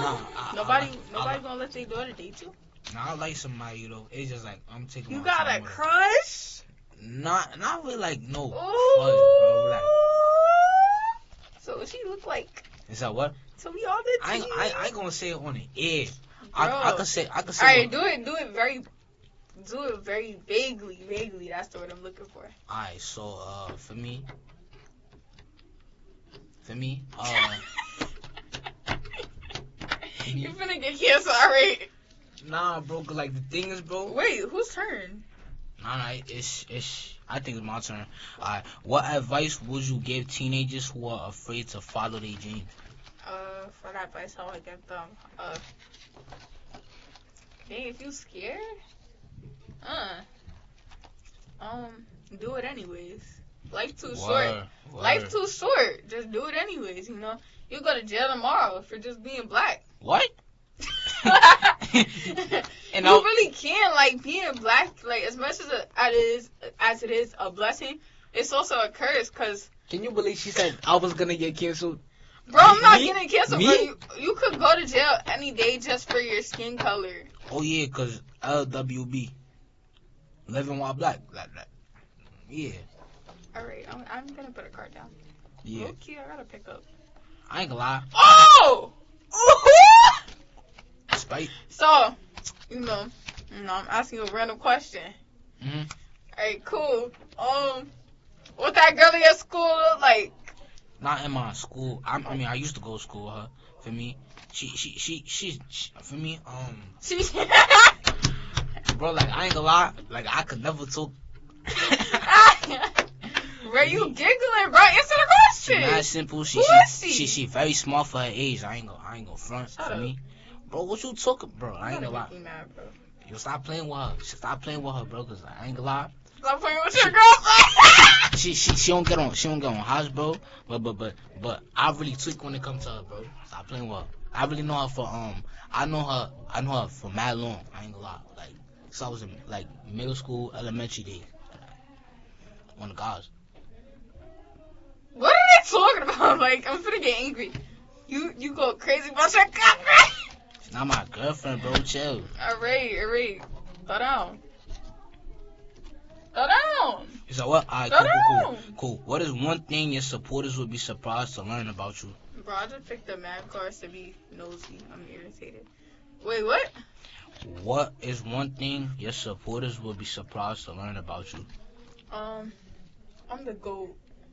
Nah, Nobody gonna let their daughter date you. Nah, I like somebody, you know. It's just like I'm taking You my got time a with it. crush? Not really like no Ooh. fun, bro. Like, so what she look like? is that what? So we all the tea. I ain't gonna say it on the air. Bro. I can say. All right, do it very vaguely. That's the word I'm looking for. Alright, so for me, You finna get canceled, alright? nah, bro. 'Cause like the thing is, bro. Wait, whose turn? Nah, it's. I think it's my turn. Alright, what advice would you give teenagers who are afraid to follow their dreams? For that advice, how I get them. Dang, if you scared, do it anyways. Life too short. Life too short. Just do it anyways. You know, you go to jail tomorrow for just being black. What? And you really can, like, being black, like, as much as it is a blessing, it's also a curse, cause. Can you believe she said I was gonna get canceled? Bro, I'm not getting canceled, bro. You could go to jail any day just for your skin color. Oh yeah, 'cause LWB, living while black. Yeah. Alright, I'm gonna put a card down. Yeah. Okay, I gotta pick up. I ain't gonna lie. Oh! Spite. So, you know, I'm asking you a random question. Mhm. Alright, cool. What that girl in your school look like? Not in my school. I mean, I used to go to school with her. For me, she's for me. Bro, like I ain't gonna lie. Like I could never talk. Bro, you giggling, bro? Answer the question. She's not simple. Who is she? She very smart for her age. I ain't gonna front. Shut for up. me, bro. What you talking, bro? I ain't gonna lie. Make me mad, bro. Yo, stop playing with her. Stop playing with her, bro. 'Cause I ain't gonna lie. Stop playing with your girlfriend. She don't get on house, bro. But I really tweak when it comes to her, bro. Stop playing with her. I really know her for I know her for mad long. I ain't gonna lie. Like so I was in like middle school, elementary days. One of the guys. What are they talking about? Like, I'm finna get angry. You go crazy about your girlfriend. She's not my girlfriend, bro. Chill. Alright. Throw down. Throw down. Is that what? Alright, Throw cool. What is one thing your supporters would be surprised to learn about you? Bro, I just picked the mad cards to be nosy. I'm irritated. Wait, what? What is one thing your supporters would be surprised to learn about you? I'm the GOAT.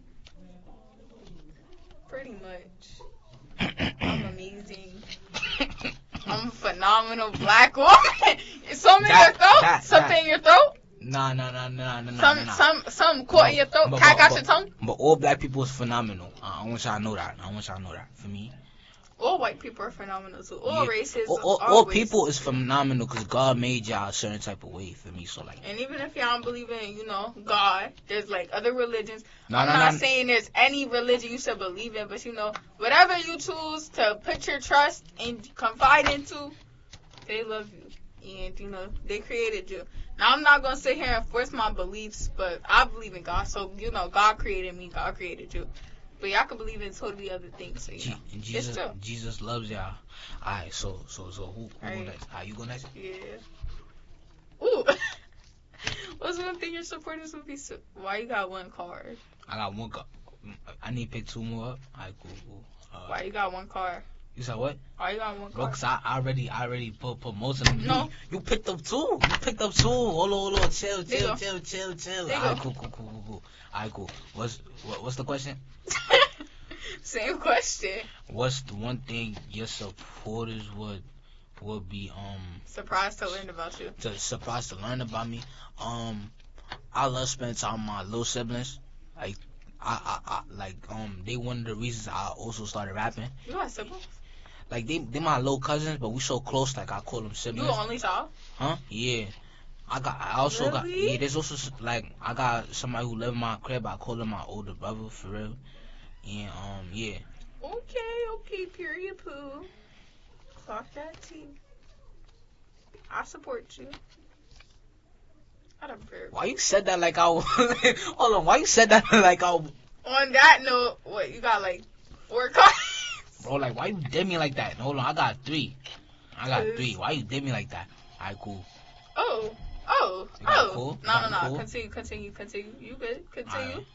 Pretty much. I'm amazing. I'm a phenomenal black woman. Something in your throat? Something in your throat? Nah. Some caught in your throat? Cat got your tongue? But all black people is phenomenal. I want y'all to know that. For me. All white people are phenomenal too. All races. All people is phenomenal because God made y'all a certain type of way for me. So like. And even if y'all don't believe in, God, there's like other religions. I'm not saying there's any religion you should believe in, but whatever you choose to put your trust and confide into, they love you. And they created you. Now I'm not gonna sit here and force my beliefs, but I believe in God. So God created me. God created you. But y'all can believe in totally other things. So, Jesus loves y'all. Alright, so who go next? You go next? Yeah. Ooh. What's one thing your supporters would be? Why you got one card? I got one card. I need to pick two more up. Alright, cool. Why you got one card? You said what? Why you got one Bro, card? cause I already put most of them. No. You picked up two. Hold on. Chill. Alright, cool. Alright, cool. What's the question? Same question. What's the one thing your supporters would be surprised to learn about you? Surprised to learn about me. I love spending time with my little siblings. Like I they one of the reasons I also started rapping. You got siblings? Like they my little cousins, but we so close. Like I call them siblings. You the only child? Huh? Yeah. There's also like I got somebody who live in my crib. I call him my older brother for real. And yeah. Okay, period poo. Clock that T. I support you. Why you said that like I was hold on, why you said that like I was... On that note, what, you got like 4 cards? Bro, like, why you did me like that? Hold on, I got 3. Why you did me like that? Alright, cool. Oh. Cool? No. Cool? Continue. You good? Continue.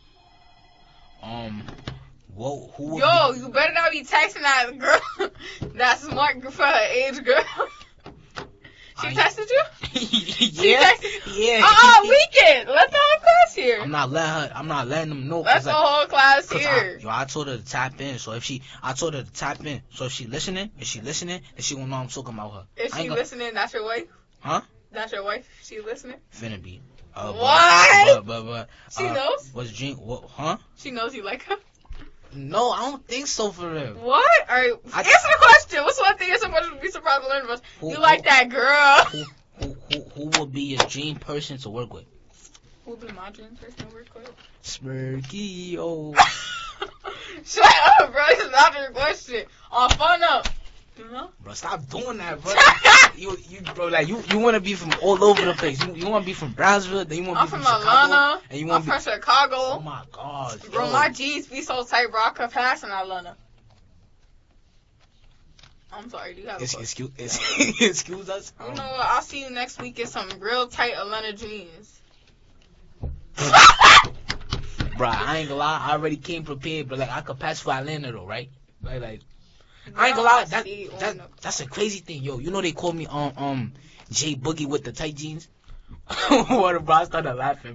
Whoa, who would Yo, you better not be texting that girl. That smart for her age, girl. She texted you? Yeah. Weekend. Let the whole class hear. I'm not letting them know. Let the whole class hear. I told her to tap in. So if she listening, then she gonna know I'm talking about her. If she listening, that's your wife? Huh? That's your wife? She listening? Finna be. What? But she knows? What's drink? What? Huh? She knows you like her? No, I don't think so for real. What? Alright, answer the question. What's one thing you're supposed to be surprised to learn about? You like that girl. Who would be your dream person to work with? Who would be my dream person to work with? Smirky, oh. Shut up, bro. It's not your question. On phone up. Bro, stop doing that, bro. Bro, like you want to be from all over the place. You want to be from Brownsville, then you want to be from Atlanta, and I'm from Chicago. Oh my God, bro, my jeans be so tight, bro. I could pass in Atlanta. I'm sorry, do you have a question? Excuse us. You know what? I'll see you next week in some real tight Atlanta jeans. Bro, I ain't gonna lie. I already came prepared, but like I could pass for Atlanta though, right? Like. I ain't gonna lie, that's a crazy thing, yo. You know they call me J Boogie with the tight jeans. What, bro? I started laughing.